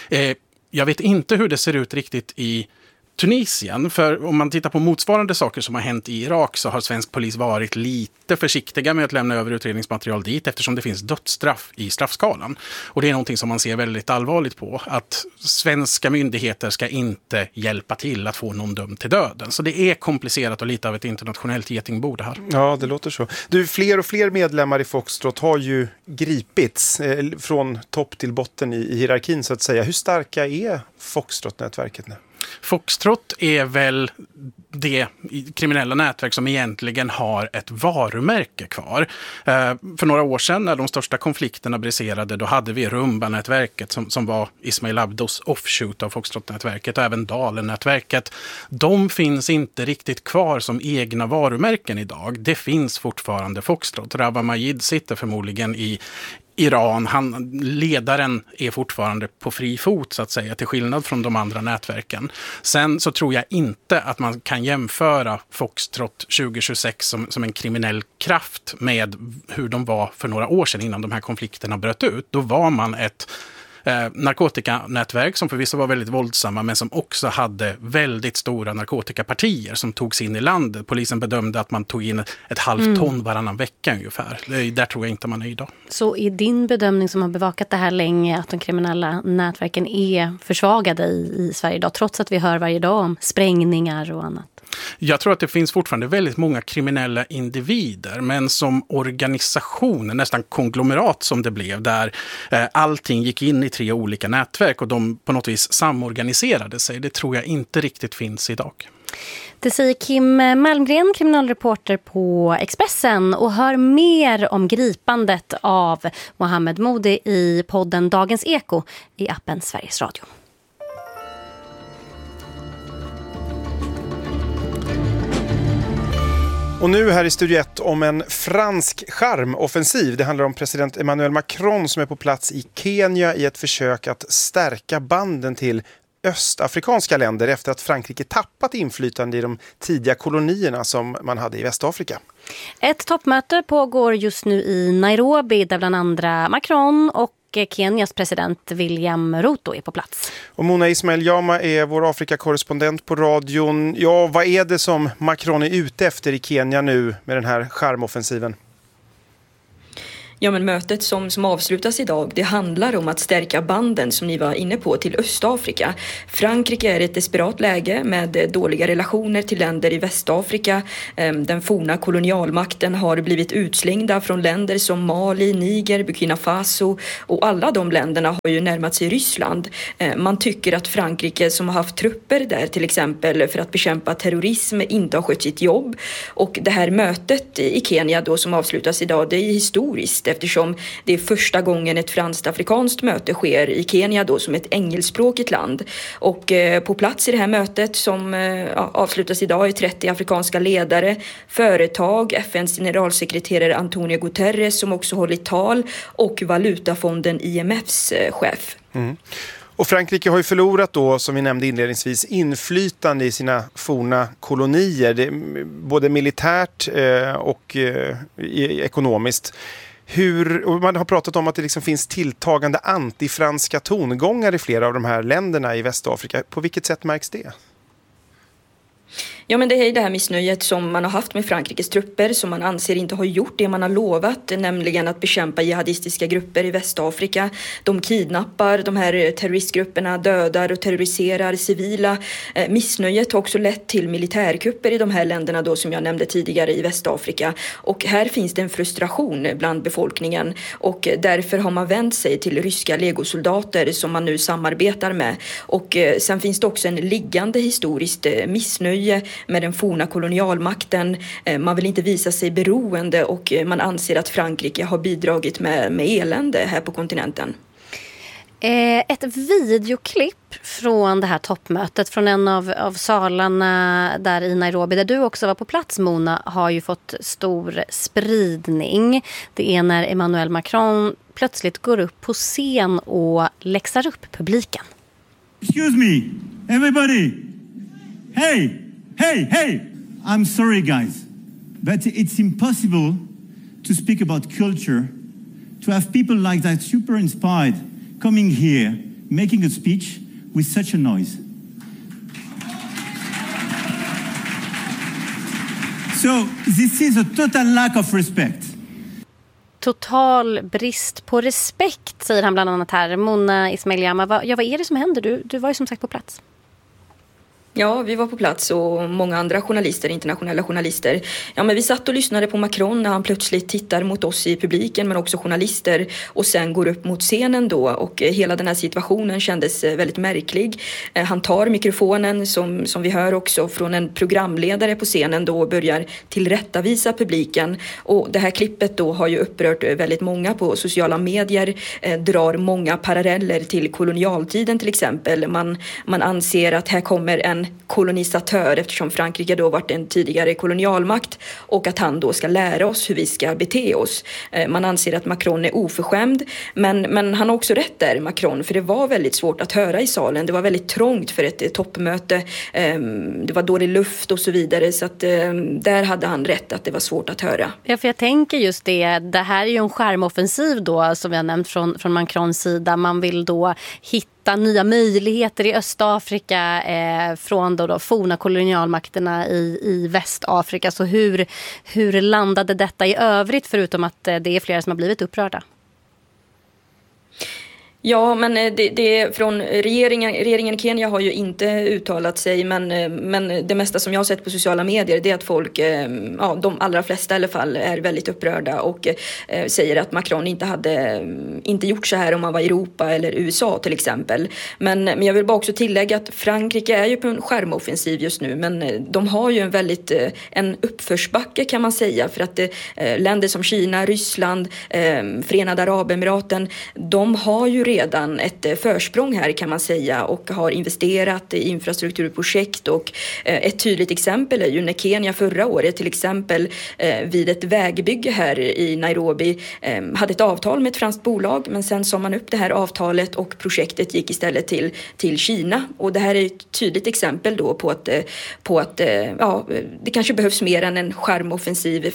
Jag vet inte hur det ser ut riktigt i Tunisien, för om man tittar på motsvarande saker som har hänt i Irak så har svensk polis varit lite försiktiga med att lämna över utredningsmaterial dit eftersom det finns dödsstraff i straffskalan. Och det är någonting som man ser väldigt allvarligt på, att svenska myndigheter ska inte hjälpa till att få någon dömd till döden. Så det är komplicerat och lite av ett internationellt getingbo det här. Ja, det låter så. Du, fler och fler medlemmar i Foxtrot har ju gripits från topp till botten i hierarkin så att säga. Hur starka är Foxtrot-nätverket nu? Foxtrot är väl det kriminella nätverk som egentligen har ett varumärke kvar. För några år sedan när de största konflikterna briserade, då hade vi Rumba-nätverket som var Ismail Abdos offshoot av Foxtrot-nätverket och även Dalen-nätverket. De finns inte riktigt kvar som egna varumärken idag. Det finns fortfarande Foxtrot. Rawa Majid sitter förmodligen i Iran, ledaren är fortfarande på fri fot så att säga, till skillnad från de andra nätverken. Sen så tror jag inte att man kan jämföra Foxtrot 2026 som en kriminell kraft med hur de var för några år sedan innan de här konflikterna bröt ut. Då var man ett narkotikanätverk som förvisso var väldigt våldsamma men som också hade väldigt stora narkotikapartier som togs in i landet. Polisen bedömde att man tog in ett halvt ton varannan vecka ungefär. Där tror jag inte man är idag. Så är din bedömning som har bevakat det här länge att de kriminella nätverken är försvagade i Sverige idag trots att vi hör varje dag om sprängningar och annat? Jag tror att det finns fortfarande väldigt många kriminella individer, men som organisation, nästan konglomerat som det blev, där allting gick in i 3 olika nätverk och de på något vis samorganiserade sig. Det tror jag inte riktigt finns idag. Det säger Kim Malmgren, kriminalreporter på Expressen, och hör mer om gripandet av Mohammed Modi i podden Dagens Eko i appen Sveriges Radio. Och nu här i Studio 1 om en fransk charmoffensiv. Det handlar om president Emmanuel Macron som är på plats i Kenya i ett försök att stärka banden till östafrikanska länder efter att Frankrike tappat inflytande i de tidiga kolonierna som man hade i Västafrika. Ett toppmöte pågår just nu i Nairobi där bland andra Macron och Kenias president William Ruto är på plats. Och Mona Ismail Jama är vår Afrika-korrespondent på radion. Ja, vad är det som Macron är ute efter i Kenya nu med den här charmoffensiven? Ja, men mötet som avslutas idag, det handlar om att stärka banden som ni var inne på till Östafrika. Frankrike är i ett desperat läge med dåliga relationer till länder i Västafrika. Den forna kolonialmakten har blivit utslängda från länder som Mali, Niger, Burkina Faso, och alla de länderna har ju närmat sig Ryssland. Man tycker att Frankrike, som har haft trupper där till exempel för att bekämpa terrorism, inte har skött sitt jobb. Och det här mötet i Kenya då som avslutas idag, det är historiskt, eftersom det är första gången ett franskt-afrikanskt möte sker i Kenya då som ett engelskspråkigt land. Och på plats i det här mötet som avslutas idag är 30 afrikanska ledare, företag, FNs generalsekreterare Antonio Guterres som också hållit tal, och valutafonden IMFs chef. Mm. Och Frankrike har ju förlorat då, som vi nämnde inledningsvis, inflytande i sina forna kolonier, både militärt och ekonomiskt. Och man har pratat om att det liksom finns tilltagande antifranska tongångar i flera av de här länderna i Västafrika. På vilket sätt märks det? Ja, men det är det här missnöjet som man har haft med Frankrikes trupper som man anser inte har gjort det man har lovat, nämligen att bekämpa jihadistiska grupper i Västafrika. De kidnappar de här terroristgrupperna, dödar och terroriserar civila. Missnöjet har också lett till militärkupper i de här länderna då, som jag nämnde tidigare, i Västafrika. Och här finns det en frustration bland befolkningen, och därför har man vänt sig till ryska legosoldater som man nu samarbetar med. Och sen finns det också en liggande historiskt missnöje med den forna kolonialmakten. Man vill inte visa sig beroende, och man anser att Frankrike har bidragit med elände här på kontinenten. Ett videoklipp från det här toppmötet från en av salarna där i Nairobi, där du också var på plats, Mona, har ju fått stor spridning. Det är när Emmanuel Macron plötsligt går upp på scen och läxar upp publiken. Excuse me, everybody. Hey, hey, hey! I'm sorry, guys, but it's impossible to speak about culture, to have people like that super inspired coming here, making a speech with such a noise. So this is a total lack of respect. Total brist på respekt, säger han bland annat här. Mona Ismail Jama, vad är det som händer? Du var ju som sagt på plats. Ja, vi var på plats, och många andra journalister, internationella journalister. Ja, men vi satt och lyssnade på Macron när han plötsligt tittar mot oss i publiken, men också journalister, och sen går upp mot scenen då. Och hela den här situationen kändes väldigt märklig. Han tar mikrofonen, som vi hör också, från en programledare på scenen då, och börjar tillrättavisa publiken. Och det här klippet då har ju upprört väldigt många på sociala medier, drar många paralleller till kolonialtiden till exempel. Man anser att här kommer en kolonisatör, eftersom Frankrike då varit en tidigare kolonialmakt, och att han då ska lära oss hur vi ska bete oss. Man anser att Macron är oförskämd, men han har också rätt där, Macron, för det var väldigt svårt att höra i salen. Det var väldigt trångt för ett toppmöte. Det var dålig luft och så vidare, så att där hade han rätt att det var svårt att höra. Ja, för jag tänker just det här är ju en skärmoffensiv då, som jag nämnt från Macrons sida. Man vill då hitta nya möjligheter i Östafrika från då forna kolonialmakterna i Västafrika. Så hur landade detta i övrigt, förutom att det är flera som har blivit upprörda? Ja, men det från regeringen i Kenya har ju inte uttalat sig, men det mesta som jag har sett på sociala medier det är att folk, de allra flesta i alla fall, är väldigt upprörda och säger att Macron inte gjort så här om man var i Europa eller USA till exempel. Men jag vill bara också tillägga att Frankrike är ju på en skärmoffensiv just nu, men de har ju en uppförsbacke kan man säga, för att länder som Kina, Ryssland, Förenade Arabemiraten, de har ju redan ett försprång här kan man säga och har investerat i infrastrukturprojekt, och ett tydligt exempel är ju när Kenya förra året till exempel vid ett vägbygge här i Nairobi hade ett avtal med ett franskt bolag, men sen sa man upp det här avtalet och projektet gick istället till Kina, och det här är ett tydligt exempel då på att det kanske behövs mer än en skärmoffensiv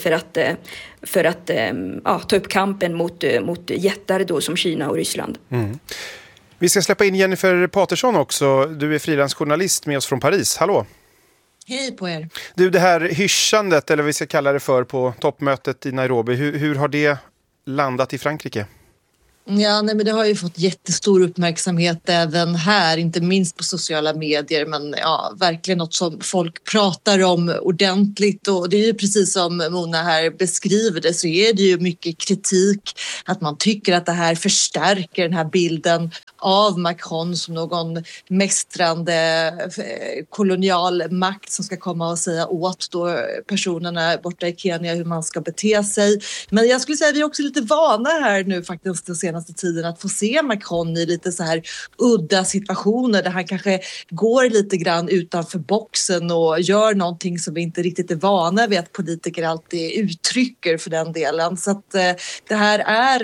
för att ta upp kampen mot jättar då som Kina och Ryssland. Mm. Vi ska släppa in Jennifer Patersson också. Du är frilansjournalist med oss från Paris. Hallå! Hej på er! Du, det här hyschandet, eller vad vi ska kalla det för, på toppmötet i Nairobi, hur har det landat i Frankrike? Ja, men det har ju fått jättestor uppmärksamhet även här, inte minst på sociala medier, men verkligen något som folk pratar om ordentligt, och det är ju precis som Mona här beskriver det, så är det ju mycket kritik, att man tycker att det här förstärker den här bilden av Macron som någon mästrande kolonial makt som ska komma och säga åt då personerna borta i Kenya hur man ska bete sig. Men jag skulle säga att vi är också lite vana här nu faktiskt den senaste tiden att få se Macron i lite så här udda situationer där han kanske går lite grann utanför boxen och gör någonting som vi inte riktigt är vana vid att politiker alltid uttrycker för den delen. Så att det här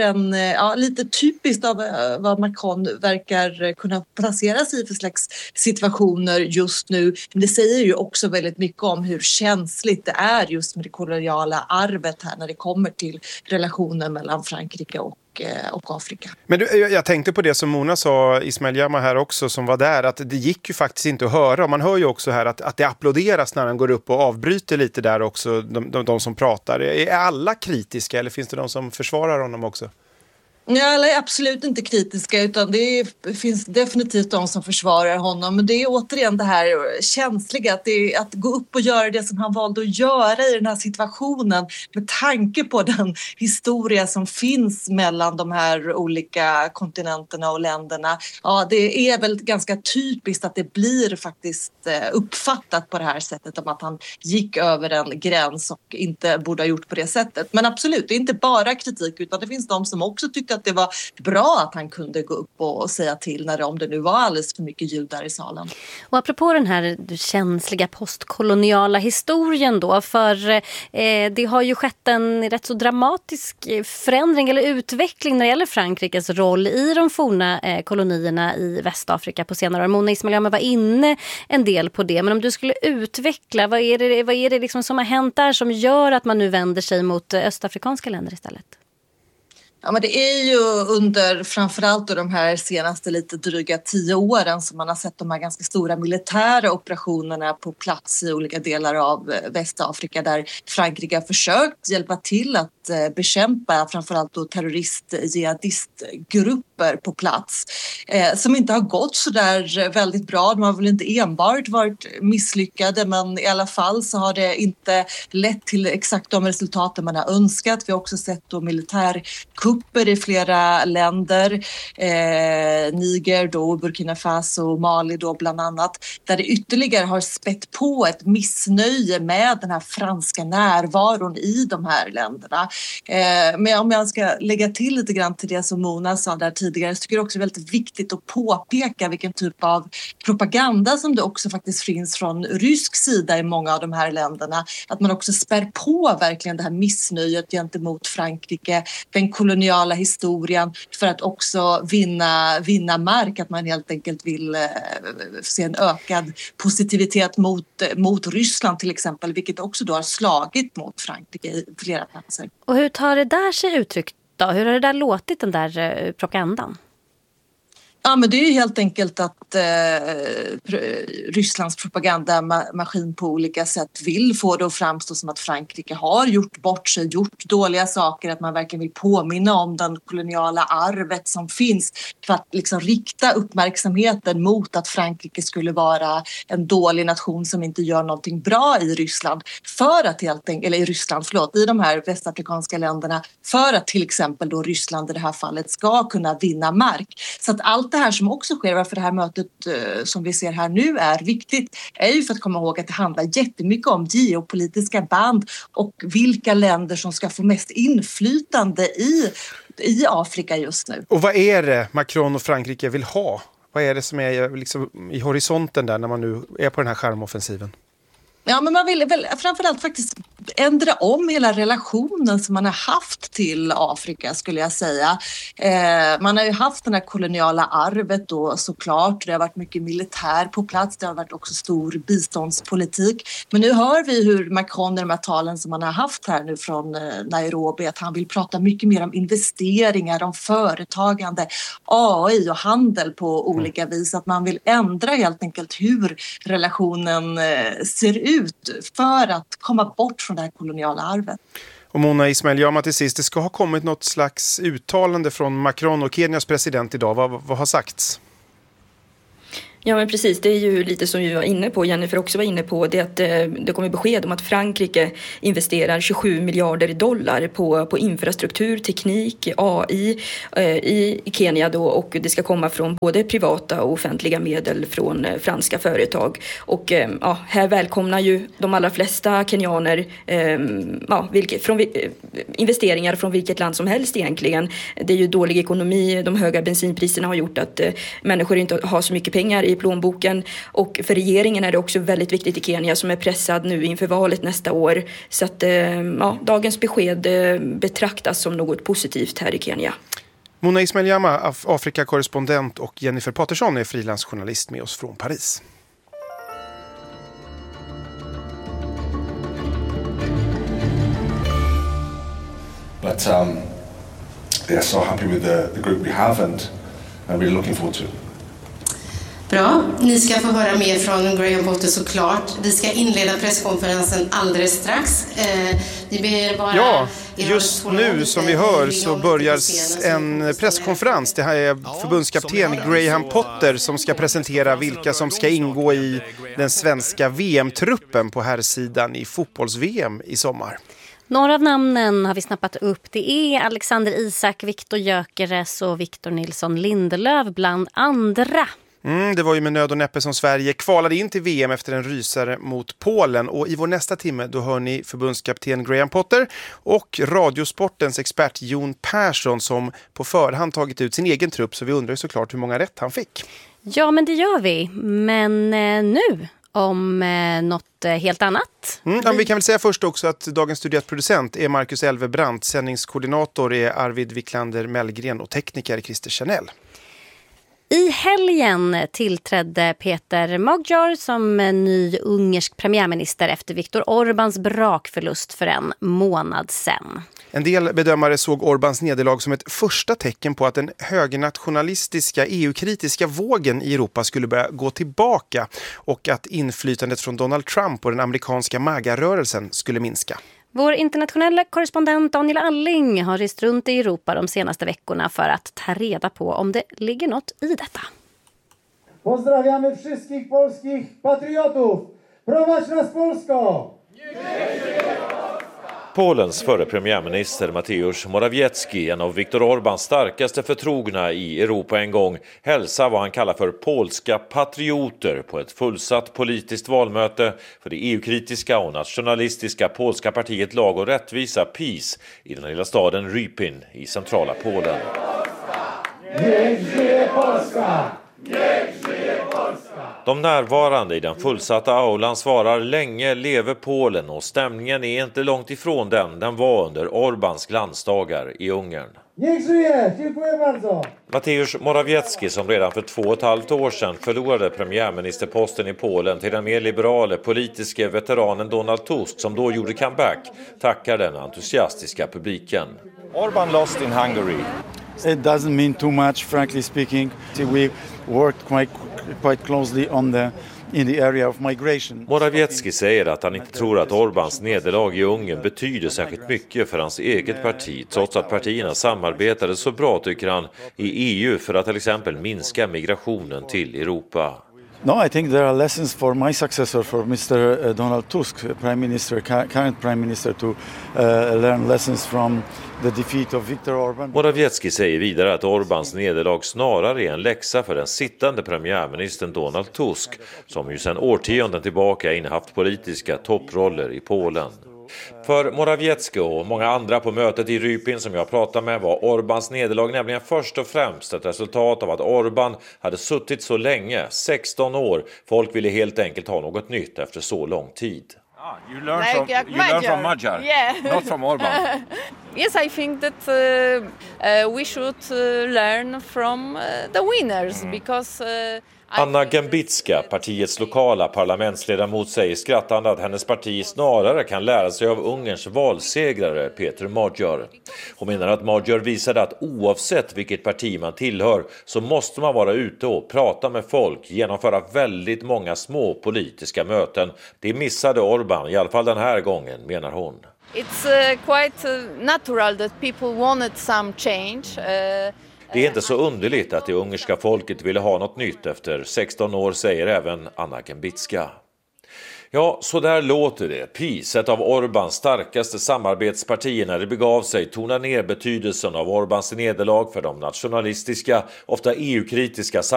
är lite typiskt av vad Macron verkar kunna placera sig i för slags situationer just nu. Men det säger ju också väldigt mycket om hur känsligt det är just med det koloniala arvet här när det kommer till relationen mellan Frankrike och Afrika. Men jag tänkte på det som Mona sa, Ismail Jama här också som var där, att det gick ju faktiskt inte att höra. Man hör ju också här att det applåderas när han går upp och avbryter lite där också, de som pratar. Är alla kritiska eller finns det de som försvarar honom också? Ja, alla är absolut inte kritiska, utan det finns definitivt de som försvarar honom. Men det är återigen det här känsliga, att gå upp och göra det som han valde att göra i den här situationen med tanke på den historia som finns mellan de här olika kontinenterna och länderna. Ja, det är väl ganska typiskt att det blir faktiskt uppfattat på det här sättet, om att han gick över en gräns och inte borde ha gjort på det sättet. Men absolut, det är inte bara kritik, utan det finns de som också tyckte att det var bra att han kunde gå upp och säga till om det nu var alldeles för mycket judar i salen. Och apropå den här känsliga postkoloniala historien då, för det har ju skett en rätt så dramatisk förändring eller utveckling när det gäller Frankrikes roll i de forna kolonierna i Västafrika på senare år. Mona Ismail var inne en del på det, men om du skulle utveckla, vad är det liksom som har hänt där som gör att man nu vänder sig mot östafrikanska länder istället? Ja, men det är ju under framförallt de här senaste lite dryga 10 åren som man har sett de här ganska stora militära operationerna på plats i olika delar av Västafrika, där Frankrike har försökt hjälpa till att bekämpa framförallt då terrorist-jihadistgrupper på plats som inte har gått så där väldigt bra. De har väl inte enbart varit misslyckade, men i alla fall så har det inte lett till exakt de resultaten man har önskat. Vi har också sett då militärkupper i flera länder, Niger då, Burkina Faso och Mali då bland annat, där det ytterligare har spett på ett missnöje med den här franska närvaron i de här länderna. Men om jag ska lägga till lite grann till det som Mona sa där tidigare, så tycker jag också det är väldigt viktigt att påpeka vilken typ av propaganda som det också faktiskt finns från rysk sida i många av de här länderna. Att man också spär på verkligen det här missnöjet gentemot Frankrike, den koloniala historien, för att också vinna mark, att man helt enkelt vill se en ökad positivitet mot Ryssland till exempel, vilket också då har slagit mot Frankrike i flera platser. Och hur tar det där sig uttryck då? Hur har det där låtit, den där propagandan? Ja, men det är ju helt enkelt att Rysslands propagandamaskin på olika sätt vill få det att framstå som att Frankrike har gjort bort sig, gjort dåliga saker, att man verkligen vill påminna om den koloniala arvet som finns för att liksom rikta uppmärksamheten mot att Frankrike skulle vara en dålig nation som inte gör någonting bra i Ryssland för att i de här västafrikanska länderna för att till exempel då Ryssland i det här fallet ska kunna vinna mark. Så att allt det här som också sker, varför det här mötet som vi ser här nu är viktigt, är ju för att komma ihåg att det handlar jättemycket om geopolitiska band och vilka länder som ska få mest inflytande i Afrika just nu. Och vad är det Macron och Frankrike vill ha? Vad är det som är liksom i horisonten där när man nu är på den här skärmoffensiven? Ja, men man vill väl framförallt faktiskt ändra om hela relationen som man har haft till Afrika, skulle jag säga. Man har ju haft den här koloniala arvet då, såklart. Det har varit mycket militär på plats. Det har varit också stor biståndspolitik. Men nu hör vi hur Macron i de här talen som man har haft här nu från Nairobi, att han vill prata mycket mer om investeringar, om företagande, AI och handel på olika vis. Att man vill ändra helt enkelt hur relationen ser ut för att komma bort från det här koloniala arvet. Och Mona Ismail Jama, till sist, det ska ha kommit något slags uttalande från Macron och Kenias president idag. Vad har sagts? Ja, men precis, det är ju lite som vi var inne på, Jennifer också var inne på, det att det kommer besked om att Frankrike investerar 27 miljarder dollar på infrastruktur, teknik, AI i Kenya då, och det ska komma från både privata och offentliga medel från franska företag. Och här välkomnar ju de allra flesta kenyaner investeringar från vilket land som helst egentligen. Det är ju dålig ekonomi, de höga bensinpriserna har gjort att människor inte har så mycket pengar i plånboken, och för regeringen är det också väldigt viktigt i Kenya som är pressad nu inför valet nästa år, så att dagens besked betraktas som något positivt här i Kenya. Mona Ismail Jama, Afrika-korrespondent, och Jennifer Patterson är frilansjournalist med oss från Paris. But they're so happy with the group we have, and I'm really looking forward to it. Bra, ni ska få höra mer från Graham Potter såklart. Vi ska inleda presskonferensen alldeles strax. Ja, just nu som vi hör så börjar en presskonferens. Det här är förbundskapten Graham Potter som ska presentera vilka som ska ingå i den svenska VM-truppen på här sidan i fotbolls-VM i sommar. Några av namnen har vi snappat upp. Det är Alexander Isak, Viktor Gyökeres och Victor Nilsson Lindelöf bland andra. Det var ju med nöd och näppe som Sverige kvalade in till VM efter en rysare mot Polen. Och i vår nästa timme då hör ni förbundskapten Graham Potter och Radiosportens expert Jon Persson som på förhand tagit ut sin egen trupp. Så vi undrar ju såklart hur många rätt han fick. Ja, men det gör vi. Men nu om något helt annat. Vi kan väl säga först också att dagens studieproducent är Marcus Elvebrant, sändningskoordinator är Arvid Wiklander Mellgren och tekniker Christer Chanel. I helgen tillträdde Peter Magyar som ny ungersk premiärminister efter Viktor Orbáns brakförlust för en månad sedan. En del bedömare såg Orbáns nederlag som ett första tecken på att den högernationalistiska EU-kritiska vågen i Europa skulle börja gå tillbaka och att inflytandet från Donald Trump och den amerikanska MAGA-rörelsen skulle minska. Vår internationella korrespondent Daniel Alling har rest runt i Europa de senaste veckorna för att ta reda på om det ligger något i detta. Pozdrawiamy wszystkich polskich patriotów! Prowadź nas Polsko! Polens förre premiärminister Mateusz Morawiecki, en av Viktor Orbáns starkaste förtrogna i Europa en gång, hälsar vad han kallar för polska patrioter på ett fullsatt politiskt valmöte för det EU-kritiska och nationalistiska polska partiet Lag och rättvisa PiS i den lilla staden Rypin i centrala Polen. Niech żyje Polska! De närvarande i den fullsatta aulan svarar länge leve Polen och stämningen är inte långt ifrån den var under Orbáns glansdagar i Ungern. Mateusz Morawiecki, som redan för 2,5 år sedan förlorade premiärministerposten i Polen till den mer liberale politiske veteranen Donald Tusk som då gjorde comeback, tackar den entusiastiska publiken. Orbán lost in Hungary. It doesn't mean too much, frankly speaking. We worked quite closely in the area of migration. Morawiecki säger att han inte tror att Orbáns nederlag i Ungern betyder särskilt mycket för hans eget parti, trots att partierna samarbetade så bra, tycker han, i EU för att till exempel minska migrationen till Europa. No, I think there are lessons for my successor, for Mr. Donald Tusk, current Prime Minister, to learn lessons from the defeat of Viktor Orbán. Morawiecki säger vidare att Orbáns nederlag snarare är en läxa för den sittande premiärministern Donald Tusk, som ju sedan årtionden tillbaka innehaft politiska topproller i Polen. För Morawiecki och många andra på mötet i Rypin som jag pratade med var Orbáns nederlag nämligen först och främst ett resultat av att Orbán hade suttit så länge, 16 år. Folk ville helt enkelt ha något nytt efter så lång tid. You learn from Magyar, yeah. Not from Orbán. Yes, I think that we should learn from the winners because... Anna Gembicka, partiets lokala parlamentsledamot, säger skrattande att hennes parti snarare kan lära sig av Ungerns valsegrare Peter Magyar. Hon menar att Magyar visade att oavsett vilket parti man tillhör så måste man vara ute och prata med folk, genomföra väldigt många små politiska möten. Det missade Orbán, i alla fall den här gången, menar hon. It's quite natural that people wanted some change. Det är inte så underligt att det ungerska folket ville ha något nytt efter 16 år, säger även Anna Gembicka. Ja, så där låter det. PiS, ett av Orbáns starkaste samarbetspartier, när det begav sig, tonar ner betydelsen av Orbáns nederlag för de nationalistiska, ofta EU-kritiska